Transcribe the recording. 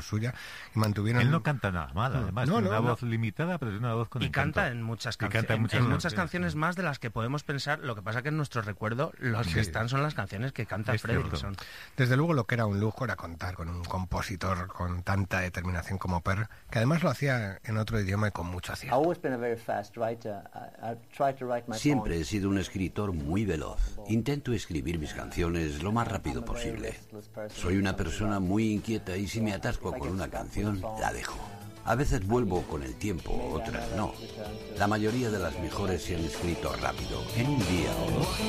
suya y mantuvieron... Él no canta nada mal, además, tiene una voz limitada, pero tiene una voz con y encanto. canta en muchas canciones, en muchas canciones más de las que podemos pensar. Lo que pasa que en nuestro recuerdo los que están son las canciones que canta Fredriksson. Desde luego lo que era un lujo era contar con un compositor con tanta determinación como Per, que además lo hacía en otro idioma y con mucho acierto. Siempre he sido un escritor muy veloz. Intento escribir mis canciones lo más rápido posible. Soy una persona muy inquieta y si me atasco con una canción, la dejo. A veces vuelvo con el tiempo, otras no. La mayoría de las mejores se han escrito rápido, en un día o dos.